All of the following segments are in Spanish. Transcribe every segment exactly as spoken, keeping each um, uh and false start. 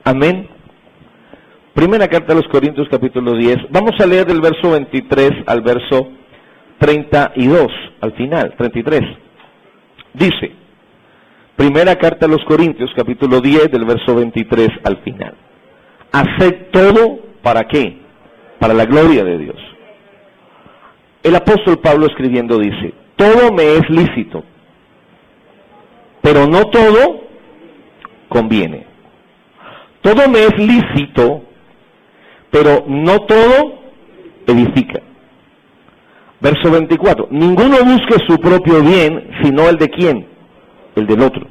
Amén. Primera carta a los Corintios, capítulo diez. Vamos a leer del verso veintitrés al verso treinta y dos, al final, treinta y tres. Dice, primera carta a los Corintios, capítulo diez, del verso veintitrés al final. Haced todo, ¿para qué? Para la gloria de Dios. El apóstol Pablo escribiendo dice, todo me es lícito, pero no todo conviene. Todo me es lícito, pero no todo edifica. Verso veinticuatro, ninguno busque su propio bien, sino el de quién, el del otro.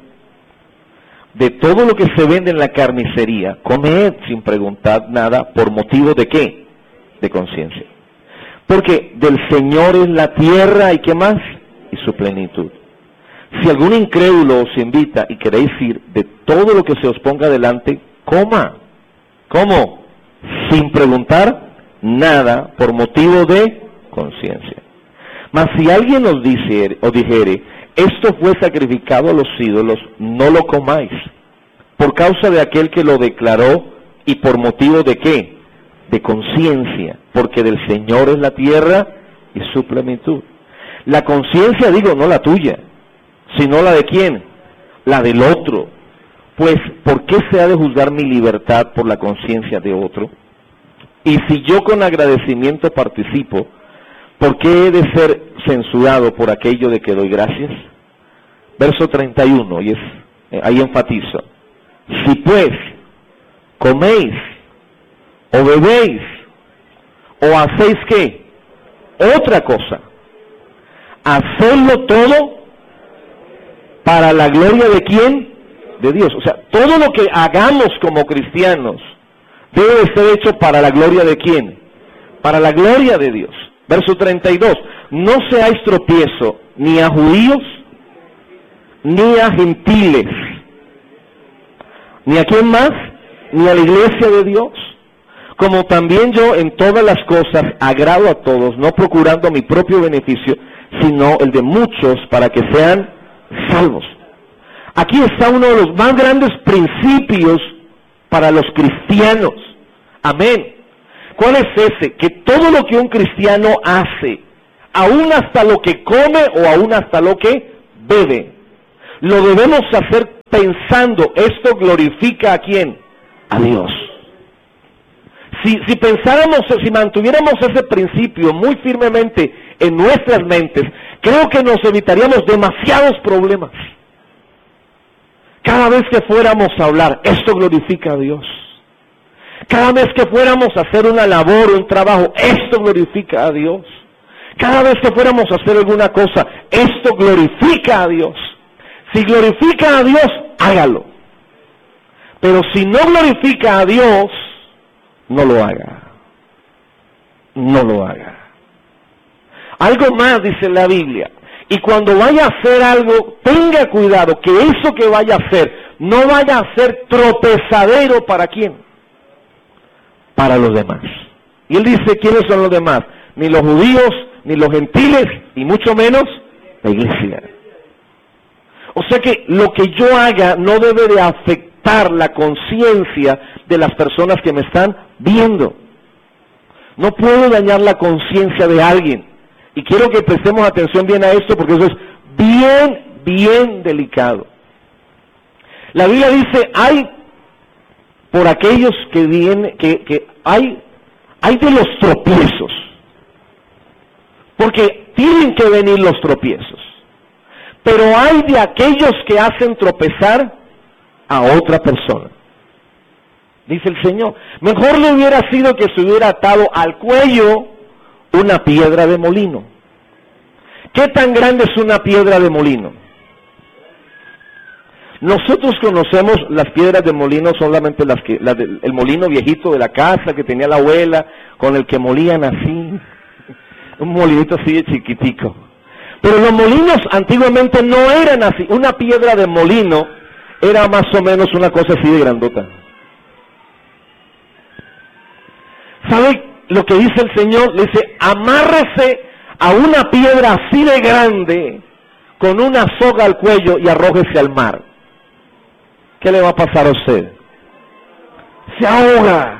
De todo lo que se vende en la carnicería, comed sin preguntar nada, por motivo de qué, de conciencia. Porque del Señor es la tierra y qué más, y su plenitud. Si algún incrédulo os invita y queréis ir, de todo lo que se os ponga delante, coma. ¿Cómo? Sin preguntar nada, por motivo de conciencia. Mas si alguien os dice o dijere, esto fue sacrificado a los ídolos, no lo comáis, por causa de aquel que lo declaró y por motivo de qué, de conciencia, porque del Señor es la tierra y su plenitud. La conciencia, digo, no la tuya, sino la de quién, la del otro. Pues, ¿por qué se ha de juzgar mi libertad por la conciencia de otro? Y si yo con agradecimiento participo, ¿por qué he de ser censurado por aquello de que doy gracias? Verso treinta y uno, y es, eh, ahí enfatizo. Si pues coméis, o bebéis, o hacéis ¿qué? Otra cosa, hacedlo todo para la gloria de quién, de Dios. O sea, todo lo que hagamos como cristianos debe ser hecho para la gloria de quién, para la gloria de Dios. Verso treinta y dos, no seáis tropiezo ni a judíos, ni a gentiles, ni a quién más, ni a la iglesia de Dios, como también yo en todas las cosas agrado a todos, no procurando mi propio beneficio, sino el de muchos para que sean salvos. Aquí está uno de los más grandes principios para los cristianos. Amén. ¿Cuál es ese? Que todo lo que un cristiano hace, aún hasta lo que come o aún hasta lo que bebe, lo debemos hacer pensando, esto glorifica a quién, a Dios. Si, si pensáramos, si mantuviéramos ese principio muy firmemente en nuestras mentes, creo que nos evitaríamos demasiados problemas. Cada vez que fuéramos a hablar, esto glorifica a Dios. Cada vez que fuéramos a hacer una labor o un trabajo, esto glorifica a Dios. Cada vez que fuéramos a hacer alguna cosa, esto glorifica a Dios. Si glorifica a Dios, hágalo. Pero si no glorifica a Dios, no lo haga. No lo haga. Algo más dice la Biblia. Y cuando vaya a hacer algo, tenga cuidado que eso que vaya a hacer no vaya a ser tropezadero para quién, para los demás. Y él dice, ¿quiénes son los demás? Ni los judíos, ni los gentiles, y mucho menos la iglesia. O sea que lo que yo haga no debe de afectar la conciencia de las personas que me están viendo. No puedo dañar la conciencia de alguien. Y quiero que prestemos atención bien a esto porque eso es bien, bien delicado. La Biblia dice, hay por aquellos que vienen, que, que hay, hay de los tropiezos. Porque tienen que venir los tropiezos. Pero hay de aquellos que hacen tropezar a otra persona. Dice el Señor, mejor le hubiera sido que se hubiera atado al cuello una piedra de molino. ¿Qué tan grande es una piedra de molino? Nosotros conocemos las piedras de molino solamente las que, las del el molino viejito de la casa que tenía la abuela, con el que molían así, un molinito así de chiquitico. Pero los molinos antiguamente no eran así. Una piedra de molino era más o menos una cosa así de grandota. ¿Sabe lo que dice el Señor? Le dice, amárrese a una piedra así de grande con una soga al cuello y arrójese al mar. ¿Qué le va a pasar a usted? se ahoga.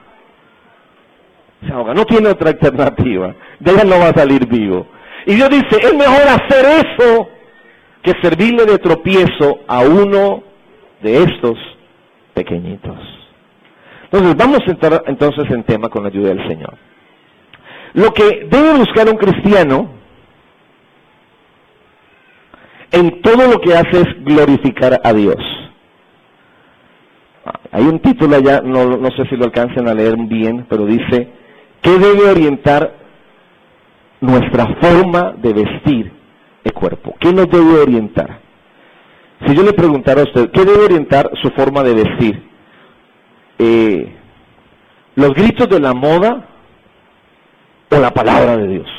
Se ahoga, no tiene otra alternativa. De ella no va a salir vivo. Y Dios dice, es mejor hacer eso que servirle de tropiezo a uno de estos pequeñitos. Entonces, vamos a entrar entonces en tema con la ayuda del Señor. Lo que debe buscar un cristiano en todo lo que hace es glorificar a Dios. Hay un título allá, no, no sé si lo alcancen a leer bien, pero dice, ¿qué debe orientar nuestra forma de vestir el cuerpo? ¿Qué nos debe orientar? Si yo le preguntara a usted, ¿qué debe orientar su forma de vestir? Eh, ¿Los gritos de la moda o la palabra de Dios?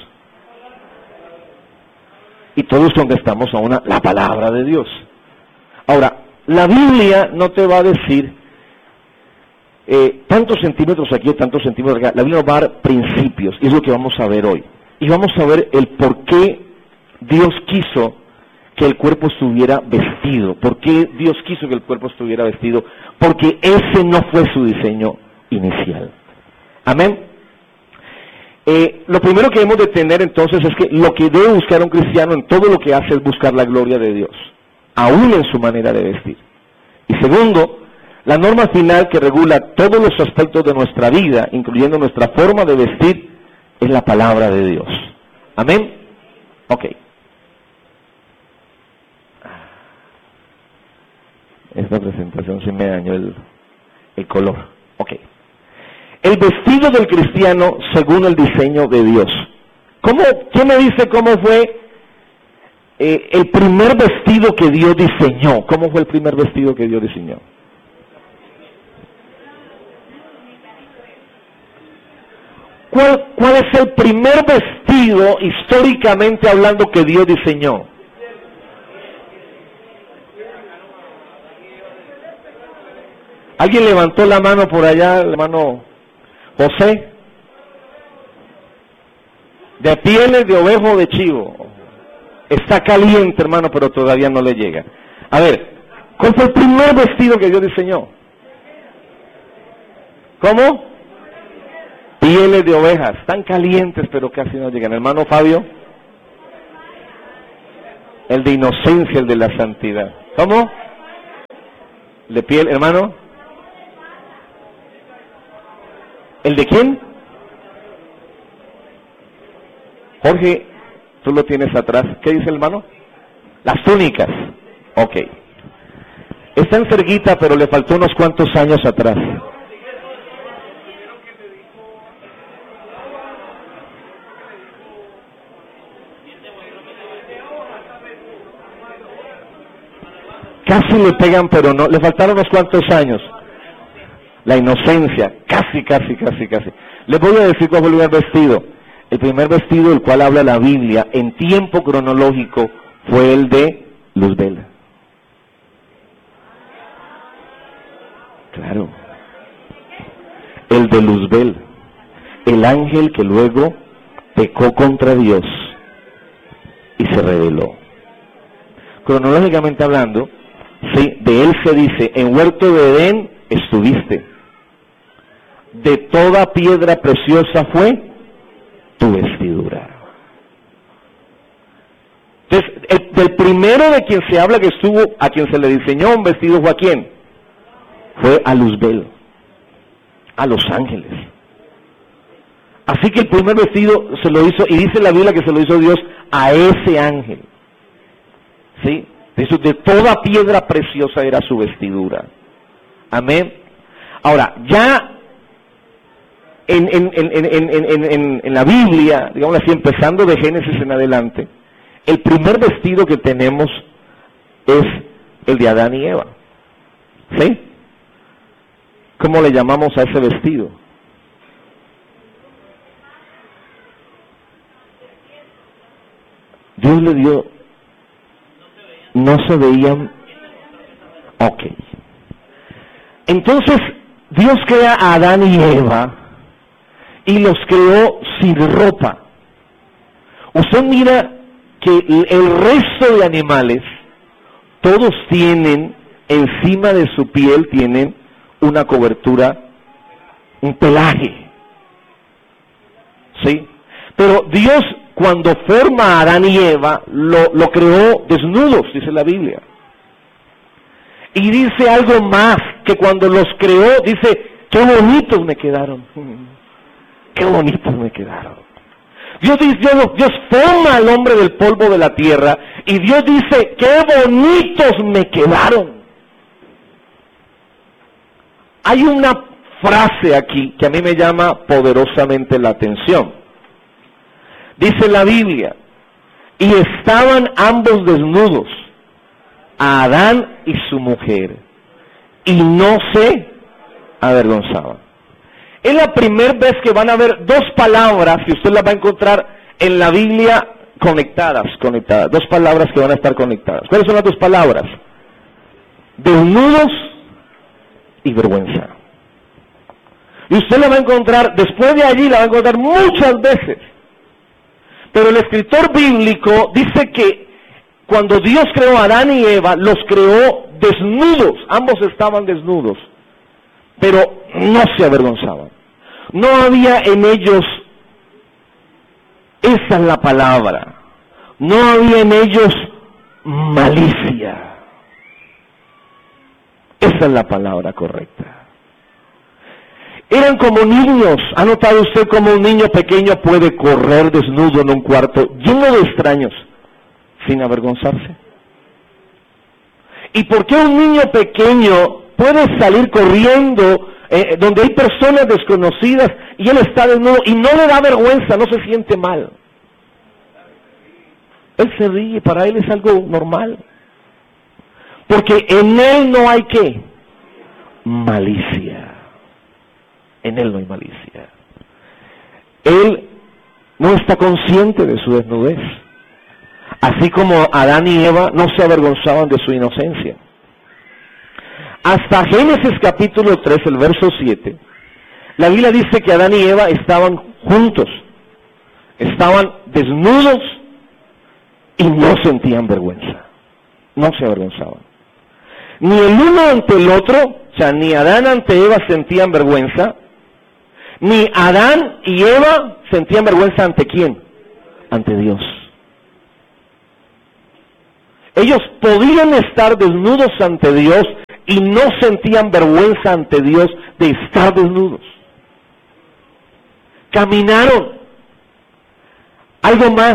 Y todos contestamos a una, la palabra de Dios. Ahora, la Biblia no te va a decir eh, tantos centímetros aquí o tantos centímetros acá. La Biblia nos va a dar principios, y es lo que vamos a ver hoy. Y vamos a ver el por qué Dios quiso que el cuerpo estuviera vestido. ¿Por qué Dios quiso que el cuerpo estuviera vestido? Porque ese no fue su diseño inicial. Amén. Eh, lo primero que debemos de tener entonces es que lo que debe buscar un cristiano en todo lo que hace es buscar la gloria de Dios, aún en su manera de vestir. Y segundo, la norma final que regula todos los aspectos de nuestra vida, incluyendo nuestra forma de vestir, es la palabra de Dios. Amén. Ok. Esta presentación sí me dañó el, el color. Ok. El vestido del cristiano según el diseño de Dios. ¿Cómo, ¿Quién me dice cómo fue eh, el primer vestido que Dios diseñó? ¿Cómo fue el primer vestido que Dios diseñó? ¿Cuál, ¿Cuál es el primer vestido, históricamente hablando, que Dios diseñó? ¿Alguien levantó la mano por allá, el hermano José? De pieles de ovejo o de chivo. Está caliente, hermano, pero todavía no le llega. A ver, ¿cuál fue el primer vestido que Dios diseñó? ¿Cómo? Pieles de ovejas. Están calientes, pero casi no llegan. Hermano Fabio. El de inocencia, el de la santidad. ¿Cómo? ¿De piel, hermano? ¿El de quién? Jorge, tú lo tienes atrás. ¿Qué dice el hermano? Las túnicas. Ok. Está en cerquita, pero le faltó unos cuantos años atrás. Casi le pegan, pero no. Le faltaron unos cuantos años. La inocencia, casi, casi, casi, casi. Les voy a decir cuál fue el primer vestido. El primer vestido del cual habla la Biblia en tiempo cronológico fue el de Luzbel. Claro. El de Luzbel. El ángel que luego pecó contra Dios y se rebeló. Cronológicamente hablando, sí, de él se dice, en huerto de Edén estuviste. De toda piedra preciosa fue tu vestidura. Entonces, el, el primero de quien se habla que estuvo, a quien se le diseñó un vestido, ¿fue a quién? Fue a Luzbel, a los ángeles. Así que el primer vestido se lo hizo, y dice la Biblia que se lo hizo Dios a ese ángel. ¿Sí? Eso, de toda piedra preciosa era su vestidura. Amén. Ahora, ya En, en, en, en, en, en, en la Biblia, digamos así, empezando de Génesis en adelante, el primer vestido que tenemos es el de Adán y Eva. ¿Sí? ¿Cómo le llamamos a ese vestido? Dios le dio, no se veían, ok. Entonces, Dios crea a Adán y Eva, y los creó sin ropa. Usted mira que el resto de animales, todos tienen, encima de su piel, tienen una cobertura un pelaje. ¿Sí? Pero Dios, cuando forma a Adán y Eva, lo, lo creó desnudos, dice la Biblia. Y dice algo más, que cuando los creó, dice, qué bonitos me quedaron. Qué bonitos me quedaron. Dios dice, Dios, Dios forma al hombre del polvo de la tierra, y Dios dice, qué bonitos me quedaron. Hay una frase aquí que a mí me llama poderosamente la atención. Dice la Biblia, y estaban ambos desnudos, Adán y su mujer, y no se avergonzaban. Es la primera vez que van a ver dos palabras, que usted las va a encontrar en la Biblia conectadas, conectadas, dos palabras que van a estar conectadas. ¿Cuáles son las dos palabras? Desnudos y vergüenza. Y usted la va a encontrar, después de allí la va a encontrar muchas veces. Pero el escritor bíblico dice que cuando Dios creó a Adán y Eva, los creó desnudos, ambos estaban desnudos, pero no se avergonzaban. No había en ellos, esa es la palabra, no había en ellos malicia. Esa es la palabra correcta. Eran como niños. ¿Ha notado usted cómo un niño pequeño puede correr desnudo en un cuarto lleno de extraños sin avergonzarse? ¿Y por qué un niño pequeño puede salir corriendo eh, donde hay personas desconocidas y él está desnudo y no le da vergüenza, no se siente mal? Él se ríe, para él es algo normal. Porque en él no hay ¿qué? Malicia. En él no hay malicia. Él no está consciente de su desnudez. Así como Adán y Eva no se avergonzaban de su inocencia. Hasta Génesis capítulo tres, el verso siete, la Biblia dice que Adán y Eva estaban juntos. Estaban desnudos y no sentían vergüenza. No se avergonzaban. Ni el uno ante el otro, o sea, ni Adán ante Eva sentían vergüenza, ni Adán y Eva sentían vergüenza ante quién, ante Dios. Ellos podían estar desnudos ante Dios y no sentían vergüenza ante Dios de estar desnudos. Caminaron. Algo más.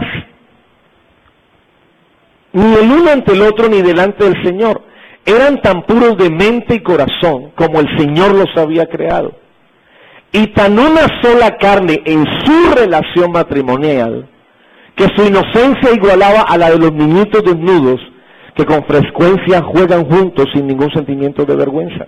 Ni el uno ante el otro ni delante del Señor. Eran tan puros de mente y corazón como el Señor los había creado. Y tan una sola carne en su relación matrimonial, que su inocencia igualaba a la de los niñitos desnudos, que con frecuencia juegan juntos sin ningún sentimiento de vergüenza.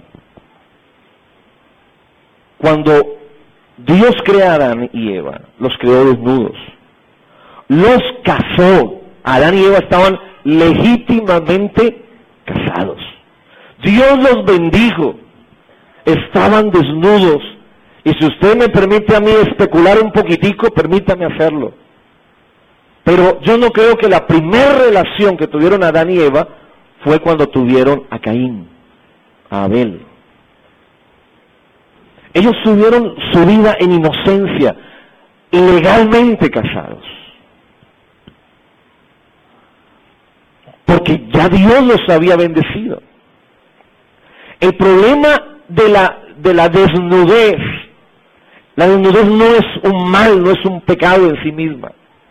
Cuando Dios crea a Adán y Eva, los creó desnudos. Los casó. Adán y Eva estaban legítimamente casados. Dios los bendijo. Estaban desnudos. Y si usted me permite a mí especular un poquitico, permítame hacerlo. Pero yo no creo que la primera relación que tuvieron Adán y Eva fue cuando tuvieron a Caín, a Abel. Ellos tuvieron su vida en inocencia, legalmente casados. Porque ya Dios los había bendecido. El problema de la, de la desnudez, la desnudez no es un mal, no es un pecado en sí misma.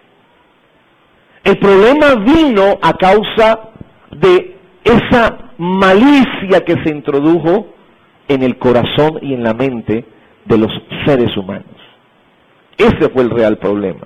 El problema vino a causa de esa malicia que se introdujo en el corazón y en la mente de los seres humanos. Ese fue el real problema.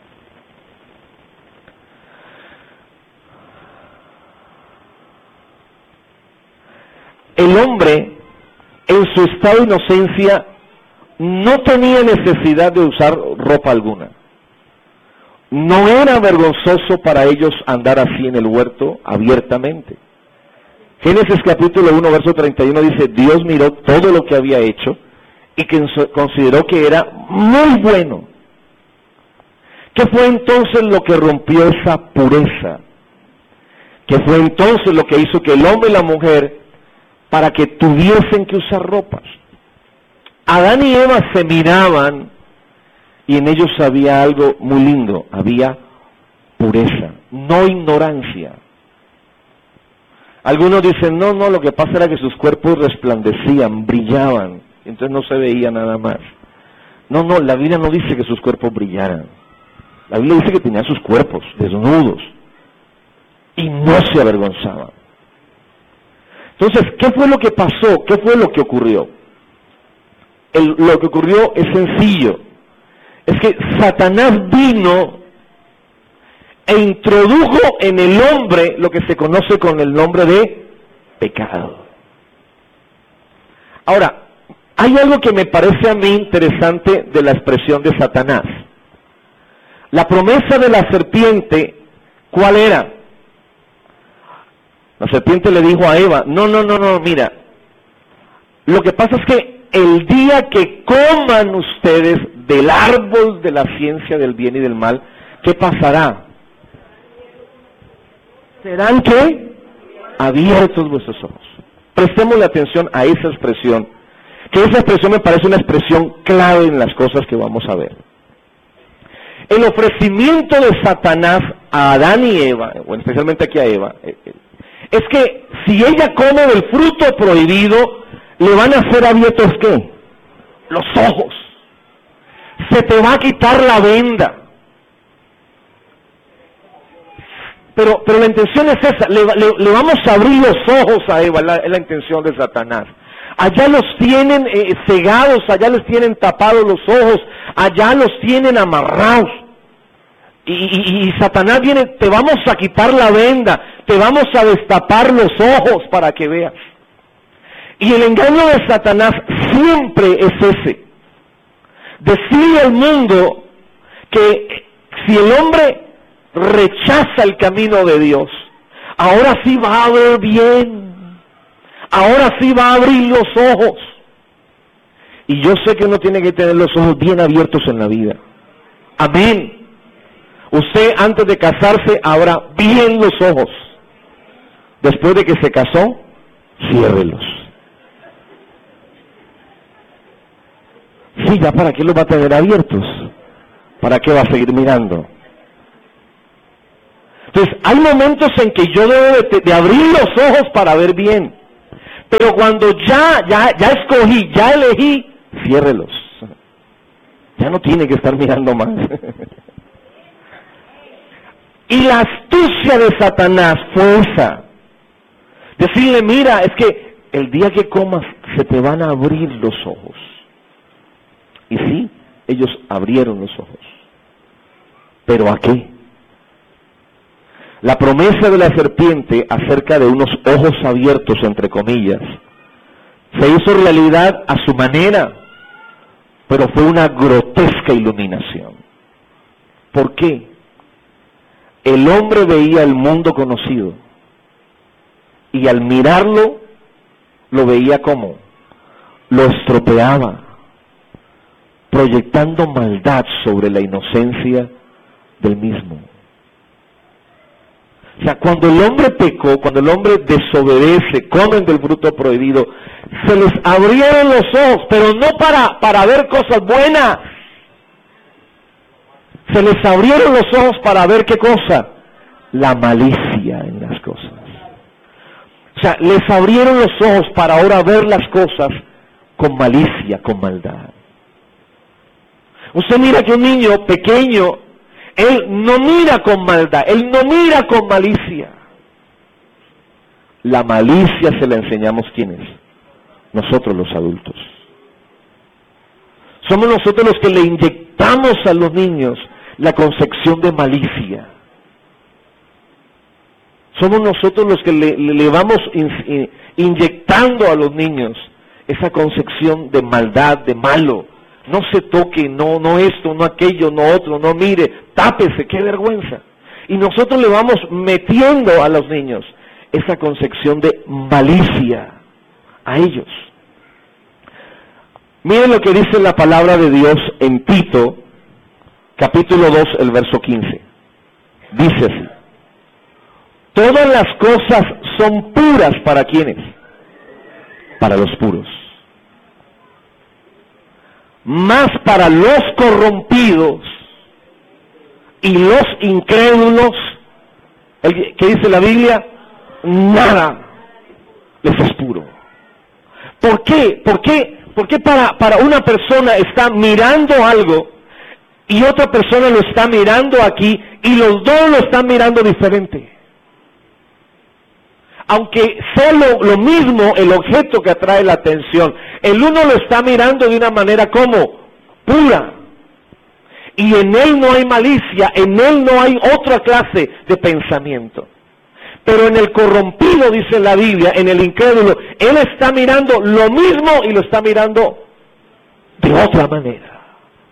El hombre, en su estado de inocencia, no tenía necesidad de usar ropa alguna. No era vergonzoso para ellos andar así en el huerto abiertamente. Génesis capítulo uno, verso treinta y uno dice, Dios miró todo lo que había hecho y que consideró que era muy bueno. ¿Qué fue entonces lo que rompió esa pureza? ¿Qué fue entonces lo que hizo que el hombre y la mujer, para que tuviesen que usar ropas? Adán y Eva se miraban y en ellos había algo muy lindo, había pureza, no ignorancia. Algunos dicen, no, no, lo que pasa era que sus cuerpos resplandecían, brillaban, entonces no se veía nada más. No, no, la Biblia no dice que sus cuerpos brillaran. La Biblia dice que tenían sus cuerpos desnudos y no se avergonzaban. Entonces, ¿qué fue lo que pasó? ¿Qué fue lo que ocurrió? El, lo que ocurrió es sencillo. Es que Satanás vino e introdujo en el hombre lo que se conoce con el nombre de pecado. Ahora, hay algo que me parece a mí interesante de la expresión de Satanás. La promesa de la serpiente, ¿cuál era? La serpiente le dijo a Eva, no, no, no, no, mira, lo que pasa es que el día que coman ustedes del árbol de la ciencia del bien y del mal, ¿qué pasará? ¿Serán qué? Abiertos vuestros ojos. Prestémosle atención a esa expresión, que esa expresión me parece una expresión clave en las cosas que vamos a ver. El ofrecimiento de Satanás a Adán y Eva, o especialmente aquí a Eva, es que si ella come del fruto prohibido, le van a ser abiertos ¿qué? Los ojos. Se te va a quitar la venda. Pero, pero la intención es esa, le, le, le vamos a abrir los ojos a Eva, la, es la intención de Satanás. Allá los tienen eh, cegados, allá les tienen tapados los ojos, allá los tienen amarrados. Y, y, y Satanás viene, te vamos a quitar la venda, te vamos a destapar los ojos para que veas. Y el engaño de Satanás siempre es ese. Decirle al mundo que si el hombre rechaza el camino de Dios, ahora sí va a ver bien, ahora sí va a abrir los ojos. Y yo sé que uno tiene que tener los ojos bien abiertos en la vida. Amén. Usted antes de casarse abra bien los ojos. Después de que se casó, ciérrelos. Sí, ya para qué los va a tener abiertos. ¿Para qué va a seguir mirando? Entonces, hay momentos en que yo debo de, de abrir los ojos para ver bien. Pero cuando ya, ya, ya escogí, ya elegí, ciérrelos. Ya no tiene que estar mirando más. Y la astucia de Satanás fue esa. Decirle, mira, es que el día que comas se te van a abrir los ojos. Y sí, ellos abrieron los ojos. ¿Pero a qué? La promesa de la serpiente acerca de unos ojos abiertos, entre comillas, se hizo realidad a su manera, pero fue una grotesca iluminación. ¿Por qué? El hombre veía el mundo conocido y al mirarlo lo veía como lo estropeaba, proyectando maldad sobre la inocencia del mismo. O sea, cuando el hombre pecó, cuando el hombre desobedece, comen del fruto prohibido, se les abrieron los ojos, pero no para, para ver cosas buenas. Se les abrieron los ojos para ver qué cosa, la malicia en las cosas. O sea, les abrieron los ojos para ahora ver las cosas con malicia, con maldad. Usted mira que un niño pequeño, él no mira con maldad, él no mira con malicia. La malicia se la enseñamos ¿quiénes? Nosotros los adultos. Somos nosotros los que le inyectamos a los niños la concepción de malicia. Somos nosotros los que le, le, le vamos in, inyectando a los niños esa concepción de maldad, de malo. No se toque, no, no esto, no aquello, no otro, no mire, tápese, qué vergüenza. Y nosotros le vamos metiendo a los niños esa concepción de malicia a ellos. Miren lo que dice la palabra de Dios en Tito, capítulo dos, el verso quince. Dice así: todas las cosas son puras para ¿quiénes? Para los puros. Mas para los corrompidos y los incrédulos, ¿qué dice la Biblia? Nada les es puro. ¿Por qué? ¿Por qué? Porque para, para una persona está mirando algo y otra persona lo está mirando aquí y los dos lo están mirando diferente. Aunque sea lo, lo mismo el objeto que atrae la atención, el uno lo está mirando de una manera como pura. Y en él no hay malicia, en él no hay otra clase de pensamiento. Pero en el corrompido, dice la Biblia, en el incrédulo, él está mirando lo mismo y lo está mirando de otra manera.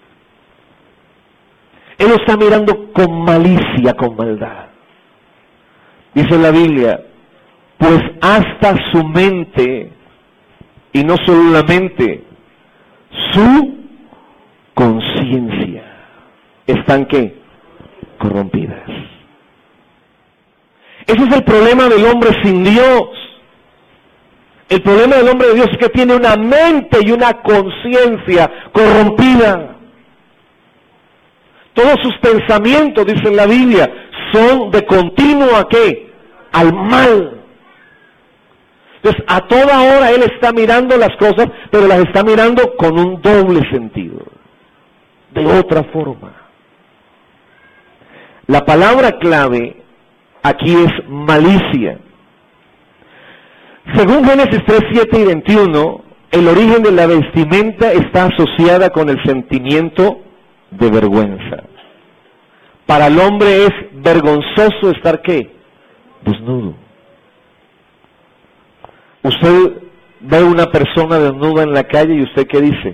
Él lo está mirando con malicia, con maldad. Dice la Biblia, pues hasta su mente, y no solo la mente, su conciencia, están ¿qué? Corrompidas. Ese es el problema del hombre sin Dios. El problema del hombre de Dios es que tiene una mente y una conciencia corrompida. Todos sus pensamientos, dice la Biblia, son de continuo ¿a qué? Al mal. Entonces, a toda hora él está mirando las cosas, pero las está mirando con un doble sentido, de otra forma. La palabra clave aquí es malicia. Según Génesis tres, siete y veintiuno, el origen de la vestimenta está asociada con el sentimiento de vergüenza. Para el hombre es vergonzoso estar ¿qué? Desnudo. Usted ve una persona desnuda en la calle y usted ¿qué dice?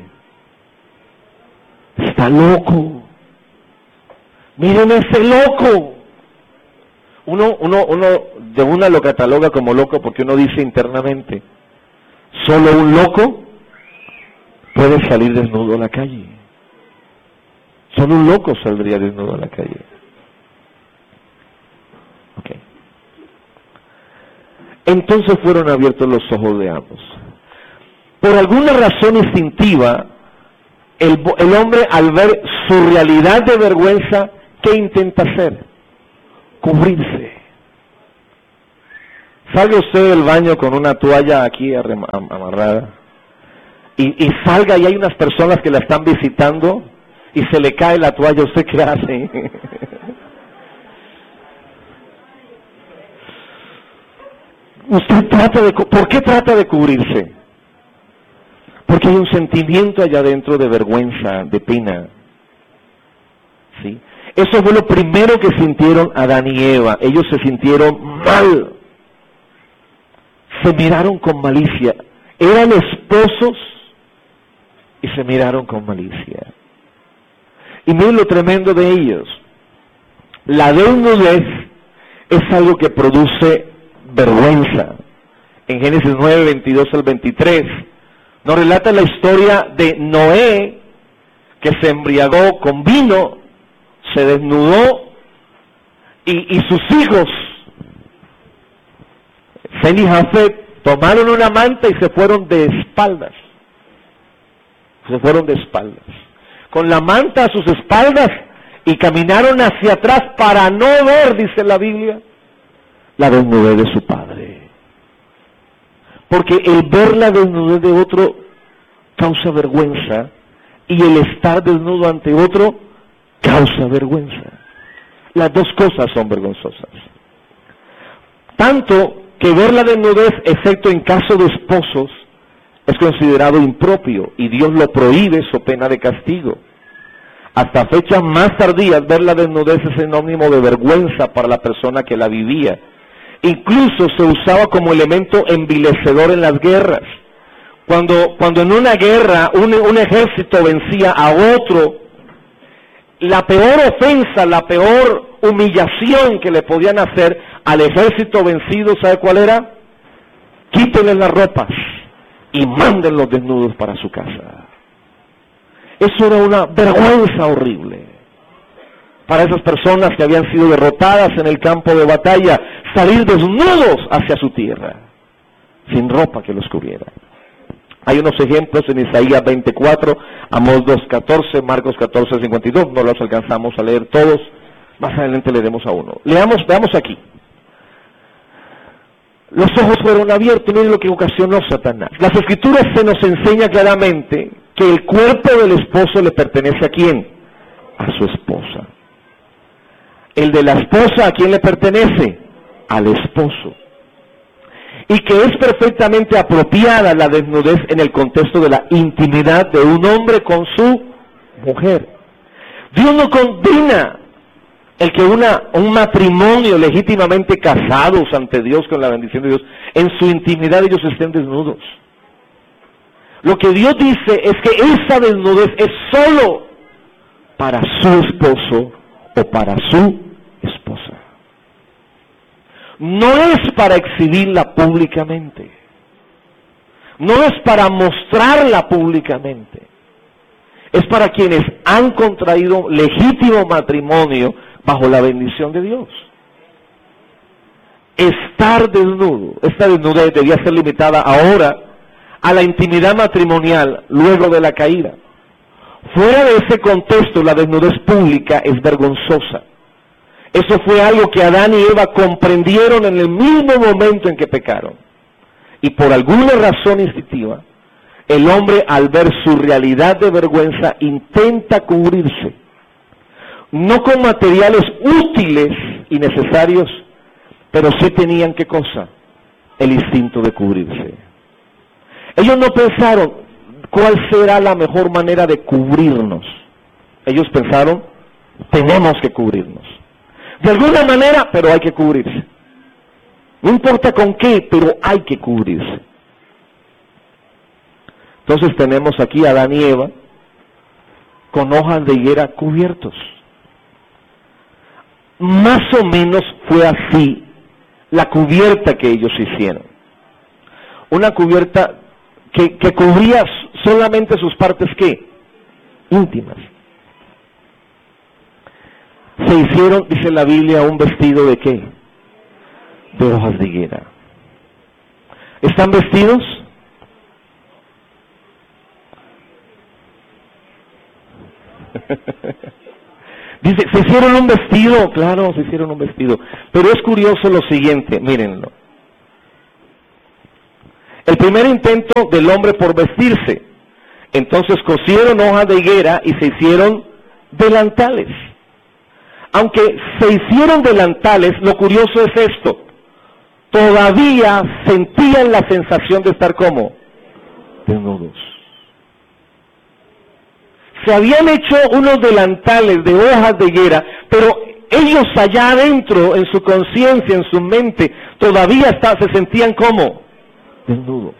Está loco. Miren ese loco. Uno, uno, uno de una lo cataloga como loco porque uno dice internamente, solo un loco puede salir desnudo a la calle. Solo un loco saldría desnudo a la calle. Okay. Entonces fueron abiertos los ojos de ambos. Por alguna razón instintiva, el, el hombre al ver su realidad de vergüenza, ¿qué intenta hacer? Cubrirse. Salga usted del baño con una toalla aquí amarrada y, y salga y hay unas personas que la están visitando y se le cae la toalla, ¿usted qué hace? Usted trata de... ¿Por qué trata de cubrirse? Porque hay un sentimiento allá adentro de vergüenza, de pena. ¿Sí? Eso fue lo primero que sintieron Adán y Eva. Ellos se sintieron mal. Se miraron con malicia. Eran esposos y se miraron con malicia. Y miren lo tremendo de ellos. La desnudez es algo que produce vergüenza. En Génesis nueve, veintidós al veintitrés, nos relata la historia de Noé, que se embriagó con vino, se desnudó, y, y sus hijos, Sem y Jafet, tomaron una manta y se fueron de espaldas. Se fueron de espaldas. Con la manta a sus espaldas y caminaron hacia atrás para no ver, dice la Biblia, la desnudez de su padre. Porque el ver la desnudez de otro causa vergüenza y el estar desnudo ante otro causa vergüenza. Las dos cosas son vergonzosas. Tanto que ver la desnudez, excepto en caso de esposos, es considerado impropio y Dios lo prohíbe so pena de castigo. Hasta fechas más tardías, ver la desnudez es sinónimo de vergüenza para la persona que la vivía. Incluso se usaba como elemento envilecedor en las guerras. Cuando, cuando en una guerra un, un ejército vencía a otro, la peor ofensa, la peor humillación que le podían hacer al ejército vencido, ¿sabe cuál era? Quítenle las ropas y mándenlos desnudos para su casa. Eso era una vergüenza horrible para esas personas que habían sido derrotadas en el campo de batalla, salir desnudos hacia su tierra, sin ropa que los cubriera. Hay unos ejemplos en Isaías veinticuatro, Amós dos catorce, Marcos catorce cincuenta y dos, no los alcanzamos a leer todos, más adelante leeremos a uno. Leamos, veamos aquí. Los ojos fueron abiertos, miren lo que ocasionó Satanás. Las Escrituras se nos enseña claramente que el cuerpo del esposo le pertenece ¿a quién? A su esposa. El de la esposa, ¿a quién le pertenece? Al esposo. Y que es perfectamente apropiada la desnudez en el contexto de la intimidad de un hombre con su mujer. Dios no condena el que una, un matrimonio legítimamente casados ante Dios con la bendición de Dios, en su intimidad ellos estén desnudos. Lo que Dios dice es que esa desnudez es solo para su esposo o para su esposa. No es para exhibirla públicamente. No es para mostrarla públicamente. Es para quienes han contraído legítimo matrimonio bajo la bendición de Dios. Estar desnudo, esta desnudez debía ser limitada ahora a la intimidad matrimonial luego de la caída. Fuera de ese contexto, la desnudez pública es vergonzosa. Eso fue algo que Adán y Eva comprendieron en el mismo momento en que pecaron. Y por alguna razón instintiva, el hombre, al ver su realidad de vergüenza, intenta cubrirse. No con materiales útiles y necesarios, pero sí tenían, ¿qué cosa? El instinto de cubrirse. Ellos no pensaron cuál será la mejor manera de cubrirnos. Ellos pensaron, tenemos que cubrirnos. De alguna manera, pero hay que cubrirse. No importa con qué, pero hay que cubrirse. Entonces tenemos aquí a Adán y Eva con hojas de higuera cubiertos. Más o menos fue así la cubierta que ellos hicieron. Una cubierta que, que cubría solamente sus partes, ¿qué? Íntimas. Se hicieron, dice la Biblia, un vestido de ¿qué? De hojas de higuera. ¿Están vestidos? Dice, se hicieron un vestido, claro, se hicieron un vestido. Pero es curioso lo siguiente, mírenlo. El primer intento del hombre por vestirse. Entonces cosieron hojas de higuera y se hicieron delantales. Aunque se hicieron delantales, lo curioso es esto. Todavía sentían la sensación de estar como desnudos. Se habían hecho unos delantales de hojas de higuera, pero ellos allá adentro, en su conciencia, en su mente, todavía está, se sentían como desnudos.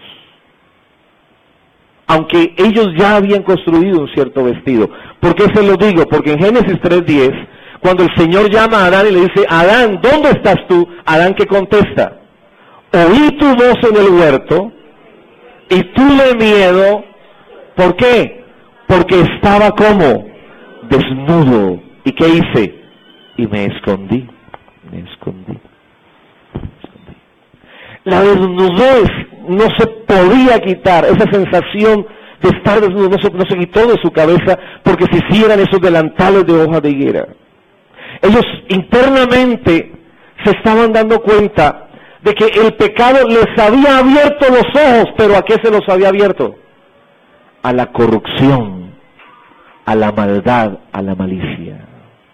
Aunque ellos ya habían construido un cierto vestido. ¿Por qué se lo digo? Porque en Génesis tres diez, cuando el Señor llama a Adán y le dice, Adán, ¿dónde estás tú? Adán, ¿qué contesta? Oí tu voz en el huerto y tuve miedo. ¿Por qué? Porque estaba como desnudo. ¿Y qué hice? Y me escondí, me escondí, me escondí. La desnudez no se podía quitar, esa sensación de estar desnudo no se, no se quitó de su cabeza porque se hicieran esos delantales de hoja de higuera. Ellos internamente se estaban dando cuenta de que el pecado les había abierto los ojos, pero ¿a qué se los había abierto? A la corrupción, a la maldad, a la malicia.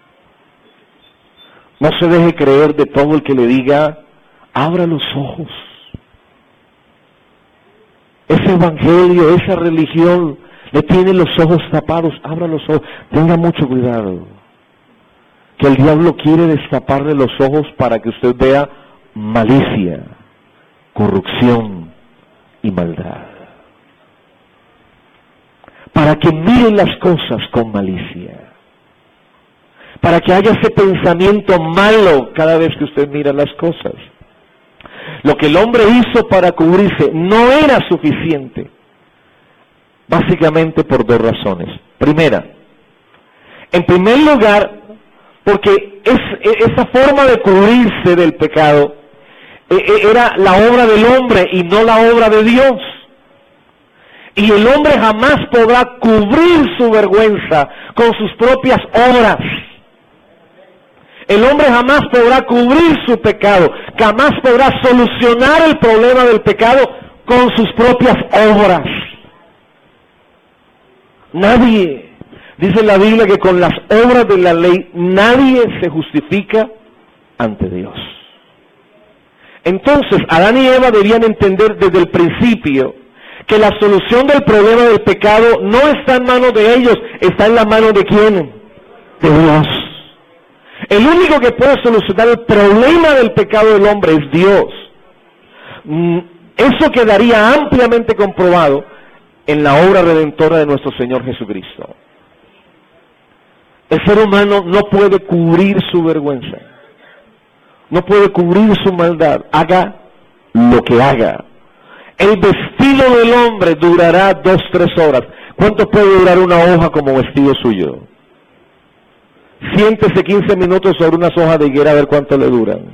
No se deje creer de todo el que le diga, abra los ojos. Ese evangelio, esa religión, le tiene los ojos tapados, abra los ojos. Tenga mucho cuidado, que el diablo quiere destaparle los ojos para que usted vea malicia, corrupción y maldad. Para que mire las cosas con malicia. Para que haya ese pensamiento malo cada vez que usted mira las cosas. Lo que el hombre hizo para cubrirse no era suficiente. Básicamente por dos razones. Primera, en primer lugar, porque es, esa forma de cubrirse del pecado era la obra del hombre y no la obra de Dios. Y el hombre jamás podrá cubrir su vergüenza con sus propias obras. El hombre jamás podrá cubrir su pecado, jamás podrá solucionar el problema del pecado con sus propias obras. Nadie. Dice la Biblia que con las obras de la ley nadie se justifica ante Dios. Entonces, Adán y Eva debían entender desde el principio que la solución del problema del pecado no está en manos de ellos, está en la mano de ¿quién? De Dios. El único que puede solucionar el problema del pecado del hombre es Dios. Eso quedaría ampliamente comprobado en la obra redentora de nuestro Señor Jesucristo. El ser humano no puede cubrir su vergüenza, no puede cubrir su maldad, haga lo que haga. El vestido del hombre durará dos, tres horas. ¿Cuánto puede durar una hoja como vestido suyo? Siéntese quince minutos sobre unas hojas de higuera a ver cuánto le duran.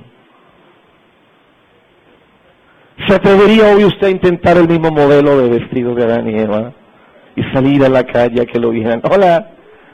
¿Se atrevería hoy usted a intentar el mismo modelo de vestido de Adán y Eva y salir a la calle a que lo vieran? Hola.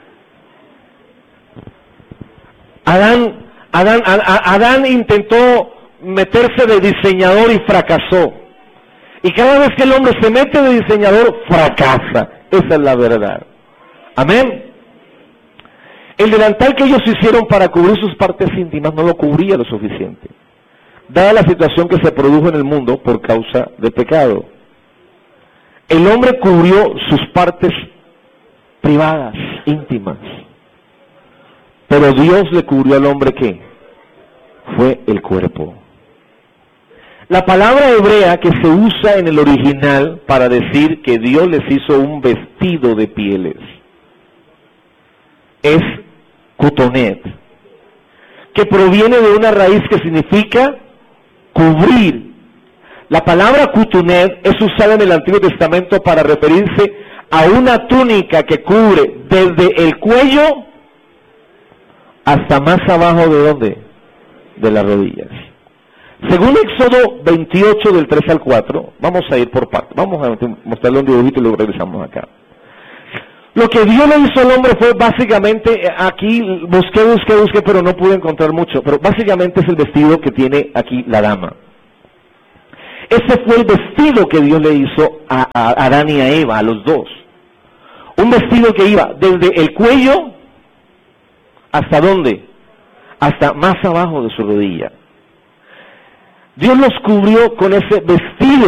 Adán, Adán, Adán intentó meterse de diseñador y fracasó. Y cada vez que el hombre se mete de diseñador, fracasa. Esa es la verdad. Amén. El delantal que ellos hicieron para cubrir sus partes íntimas no lo cubría lo suficiente, dada la situación que se produjo en el mundo por causa del pecado. El hombre cubrió sus partes privadas, íntimas. Pero Dios le cubrió al hombre, ¿qué? Fue el cuerpo. La palabra hebrea que se usa en el original para decir que Dios les hizo un vestido de pieles es kutonet, que proviene de una raíz que significa cubrir. La palabra kutonet es usada en el Antiguo Testamento para referirse a una túnica que cubre desde el cuello hasta más abajo de ¿dónde? De las rodillas. Según Éxodo veintiocho del tres al cuatro, vamos a ir por partes, vamos a mostrarle un dibujito y luego regresamos acá. Lo que Dios le hizo al hombre fue básicamente, aquí busqué, busqué, busqué, pero no pude encontrar mucho, pero básicamente es el vestido que tiene aquí la dama. Ese fue el vestido que Dios le hizo a, a Adán y a Eva, a los dos. Un vestido que iba desde el cuello, ¿hasta dónde? Hasta más abajo de su rodilla. Dios los cubrió con ese vestido